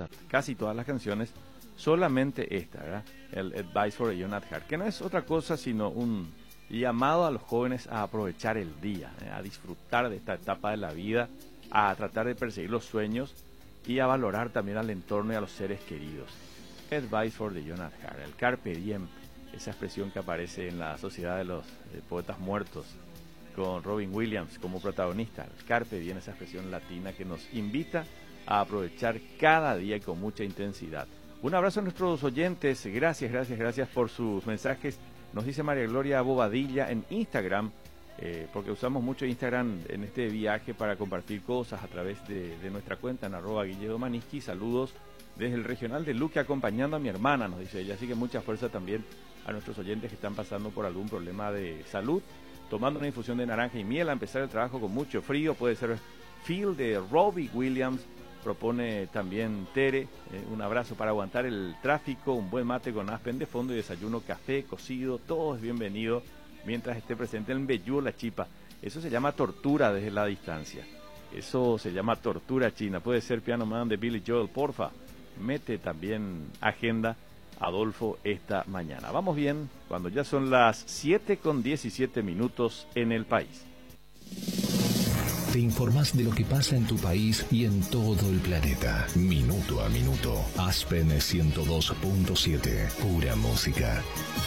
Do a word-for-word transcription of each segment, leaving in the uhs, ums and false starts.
canta casi todas las canciones, solamente esta, ¿verdad? El Advice for a Young at Heart, que no es otra cosa sino un llamado a los jóvenes a aprovechar el día, ¿eh? A disfrutar de esta etapa de la vida, a tratar de perseguir los sueños y a valorar también al entorno y a los seres queridos. Advice for the Young at Heart, el Carpe Diem, esa expresión que aparece en la Sociedad de los eh, Poetas Muertos, con Robin Williams como protagonista. El Carpe Diem, esa expresión latina que nos invita a aprovechar cada día con mucha intensidad. Un abrazo a nuestros oyentes, gracias, gracias, gracias por sus mensajes. Nos dice María Gloria Bobadilla en Instagram, eh, porque usamos mucho Instagram en este viaje para compartir cosas a través de, de nuestra cuenta en arroba Guilledo Maniski. Saludos desde el regional de Luque acompañando a mi hermana, nos dice ella. Así que mucha fuerza también a nuestros oyentes que están pasando por algún problema de salud, tomando una infusión de naranja y miel a empezar el trabajo con mucho frío. Puede ser Feel de Robbie Williams, propone también Tere. Eh, un abrazo para aguantar el tráfico, un buen mate con Aspen de fondo y desayuno, café, cocido, todo es bienvenido mientras esté presente en Bellú la Chipa. Eso se llama tortura desde la distancia, eso se llama tortura china. Puede ser Piano Man de Billy Joel, porfa, mete también agenda Adolfo esta mañana. Vamos bien, cuando ya son las siete con diecisiete minutos en el país. Te informás de lo que pasa en tu país y en todo el planeta. Minuto a minuto. Aspen ciento dos punto siete. Pura música.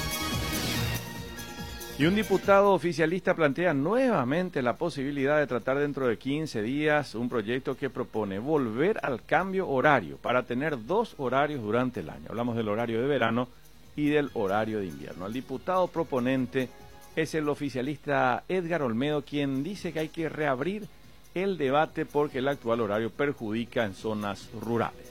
Y un diputado oficialista plantea nuevamente la posibilidad de tratar dentro de quince días un proyecto que propone volver al cambio horario para tener dos horarios durante el año. Hablamos del horario de verano y del horario de invierno. El diputado proponente es el oficialista Edgar Olmedo, quien dice que hay que reabrir el debate porque el actual horario perjudica en zonas rurales.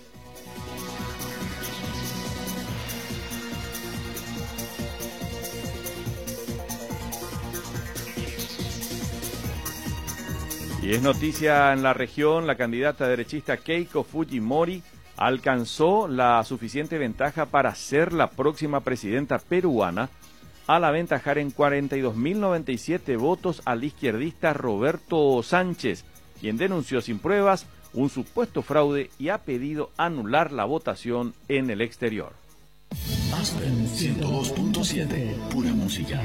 Y es noticia en la región, la candidata derechista Keiko Fujimori alcanzó la suficiente ventaja para ser la próxima presidenta peruana al aventajar en cuarenta y dos mil noventa y siete votos al izquierdista Roberto Sánchez, quien denunció sin pruebas un supuesto fraude y ha pedido anular la votación en el exterior. Aspen ciento dos punto siete, pura música.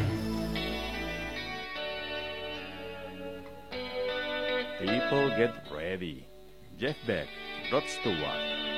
People get ready. Jeff Beck, Rod Stewart.